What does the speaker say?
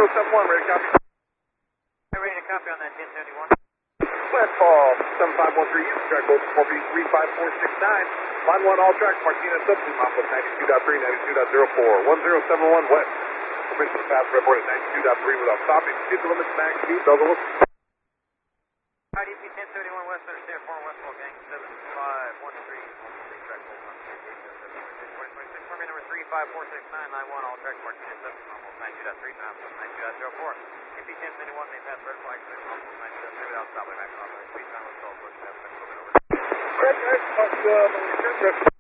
1071, ready to copy. Ready to copy on that 1071. West Fall 7513 East, track code 4B35469. Line 1, all tracks, Martinez Substitute, Mount 92.3, 92.04, 1071 West. Permission to pass report at 92.3 without stopping. Speed the limits, max speed, bells will. IDP 1071 West, understand 4 West Fall, gang 7513, track code 2026, permit number 35469, line 1, all tracks, Martinez Substitute, almost 92.3, Mount 92.04. IP 1071 may pass red flag, almost 92.3 without stopping, max authorized speed, time with 12, push, pass, over. Correct, guys.